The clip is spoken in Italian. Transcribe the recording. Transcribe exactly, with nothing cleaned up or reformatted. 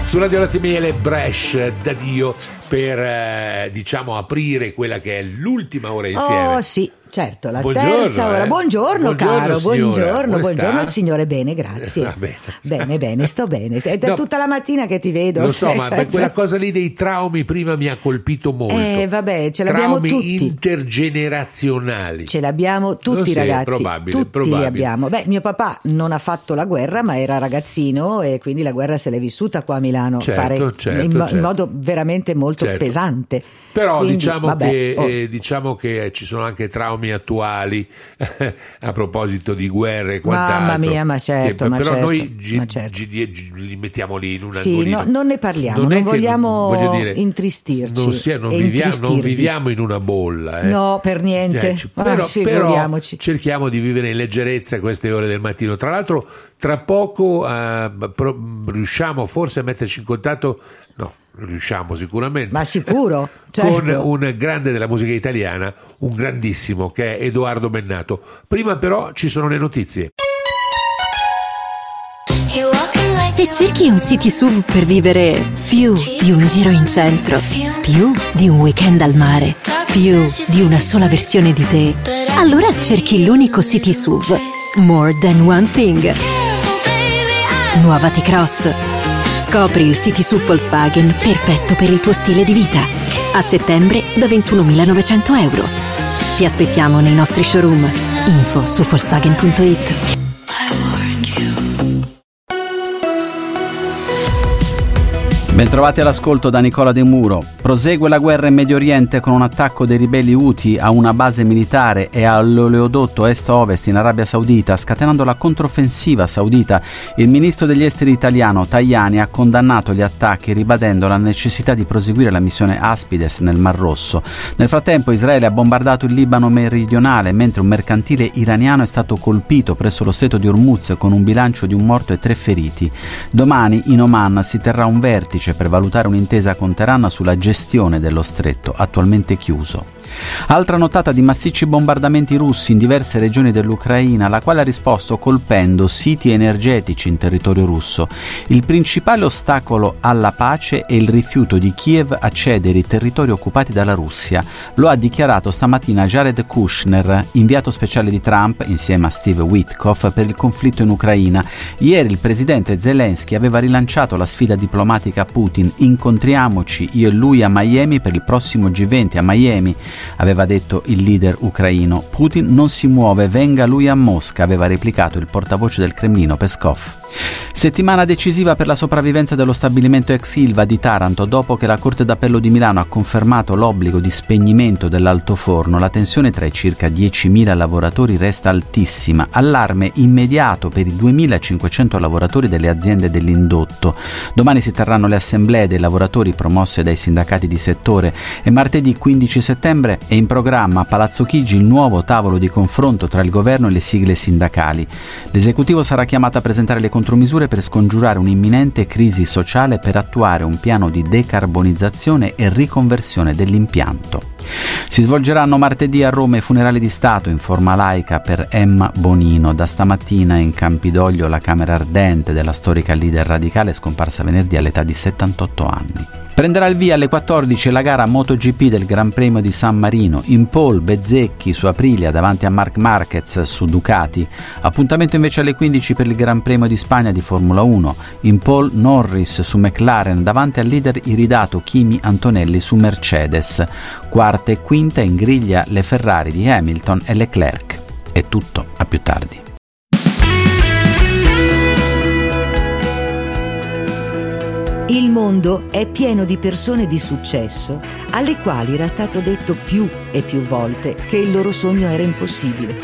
Su Radio Latte Miele, Bresh da Dio per eh, diciamo aprire quella che è l'ultima ora insieme. Oh sì, certo, la Buongiorno, terza ora. eh. Buongiorno, Buongiorno, caro, signora. buongiorno, Come buongiorno sta? al signore, bene, grazie. Va bene. Bene, bene, sto bene. È da No, tutta la mattina che ti vedo. Lo so, ma per quella cosa lì dei traumi prima mi ha colpito molto. Eh, vabbè, ce l'abbiamo traumi tutti. intergenerazionali. Ce l'abbiamo tutti, Sì, ragazzi. probabile, tutti probabile. li abbiamo. Beh, mio papà non ha fatto la guerra, ma era ragazzino e quindi la guerra se l'è vissuta qua a Milano, Certo, pare, certo, in, mo- certo. in modo veramente molto Certo. pesante. Però Quindi, diciamo, vabbè, che, oh. eh, diciamo che ci sono anche traumi attuali a proposito di guerre e quant'altro. Mamma mia, ma certo, Che- ma però certo, noi gi- ma certo. gi- gi- li mettiamo lì in un Sì, angolino. no, non ne parliamo, non, è che- vogliamo voglio dire, intristirci. Non, sia- non e vivia- non intristirvi. viviamo in una bolla. Eh. No, per niente. Eh, ci- Ah, però, però figuriamoci. cerchiamo di vivere in leggerezza a queste ore del mattino. Tra l'altro, tra poco eh, pro- riusciamo forse a metterci in contatto. No, riusciamo sicuramente. Ma sicuro, certo. Con un grande della musica italiana, un grandissimo, che è Edoardo Bennato. Prima però ci sono le notizie. Se cerchi un city S U V per vivere più di un giro in centro, più di un weekend al mare, più di una sola versione di te, allora cerchi l'unico city S U V, More Than One Thing. Nuova T-Cross. Scopri il city S U V Volkswagen perfetto per il tuo stile di vita. A settembre da ventunomilanovecento euro. Ti aspettiamo nei nostri showroom. Info su Volkswagen punto it. Bentrovati all'ascolto da Nicola De Muro. Prosegue la guerra in Medio Oriente con un attacco dei ribelli Houthi a una base militare e all'oleodotto est-ovest in Arabia Saudita, scatenando la controffensiva saudita. Il ministro degli esteri italiano Tajani ha condannato gli attacchi, ribadendo la necessità di proseguire la missione Aspides nel Mar Rosso. Nel frattempo Israele ha bombardato il Libano meridionale, mentre un mercantile iraniano è stato colpito presso lo stretto di Hormuz con un bilancio di un morto e tre feriti. Domani in Oman si terrà un vertice per valutare un'intesa con Teheran sulla gestione dello stretto, attualmente chiuso. Altra notata di massicci bombardamenti russi in diverse regioni dell'Ucraina, la quale ha risposto colpendo siti energetici in territorio russo. Il principale ostacolo alla pace è il rifiuto di Kiev a cedere i territori occupati dalla Russia. Lo ha dichiarato stamattina Jared Kushner, inviato speciale di Trump insieme a Steve Witkoff per il conflitto in Ucraina. Ieri il presidente Zelensky aveva rilanciato la sfida diplomatica a Putin: incontriamoci io e lui a Miami per il prossimo G venti a Miami. Aveva detto il leader ucraino. Putin non si muove, venga lui a Mosca, aveva replicato il portavoce del Cremlino Peskov. Settimana decisiva per la sopravvivenza dello stabilimento ex Ilva di Taranto. Dopo che la Corte d'Appello di Milano ha confermato l'obbligo di spegnimento dell'altoforno, la tensione tra i circa diecimila lavoratori resta altissima. Allarme immediato per i duemilacinquecento lavoratori delle aziende dell'indotto. Domani si terranno le assemblee dei lavoratori promosse dai sindacati di settore e martedì quindici settembre è in programma a Palazzo Chigi il nuovo tavolo di confronto tra il governo e le sigle sindacali. L'esecutivo sarà chiamato a presentare le contromisure per scongiurare un'imminente crisi sociale e per attuare un piano di decarbonizzazione e riconversione dell'impianto. Si svolgeranno martedì a Roma i funerali di Stato in forma laica per Emma Bonino. Da stamattina in Campidoglio la camera ardente della storica leader radicale, scomparsa venerdì all'età di settantotto anni. Prenderà il via alle quattordici la gara MotoGP del Gran Premio di San Marino. In pole Bezzecchi su Aprilia davanti a Marc Marquez su Ducati. Appuntamento invece alle quindici per il Gran Premio di Spagna di Formula uno. In pole Norris su McLaren davanti al leader iridato Kimi Antonelli su Mercedes. Quarta e quinta in griglia le Ferrari di Hamilton e Leclerc. È tutto, a più tardi. Il mondo è pieno di persone di successo alle quali era stato detto più e più volte che il loro sogno era impossibile.